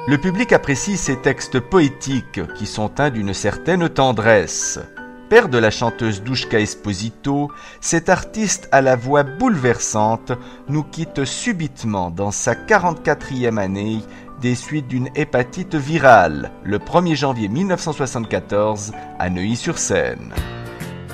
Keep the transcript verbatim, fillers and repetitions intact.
Le public apprécie ces textes poétiques qui sont teints d'une certaine tendresse. Père de la chanteuse Douchka Esposito, cet artiste à la voix bouleversante nous quitte subitement dans sa quarante-quatrième année des suites d'une hépatite virale, le premier janvier mille neuf cent soixante-quatorze à Neuilly-sur-Seine.